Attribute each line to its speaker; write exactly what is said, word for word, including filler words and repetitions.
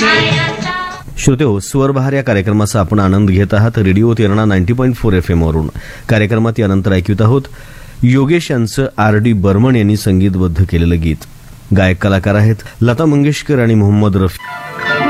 Speaker 1: श्रोतेहो, स्वरबहार या कार्यक्रमाचा आपण आनंद घेत आहात radio Terna ninety point four F M वरून. कार्यक्रमात यानंतर ऐकत आहोत योगेश यांचं आर डी बर्मन यांनी संगीतबद्ध केलेलं गीत. गायक कलाकार आहेत लता मंगेशकर आणि मोहम्मद रफी.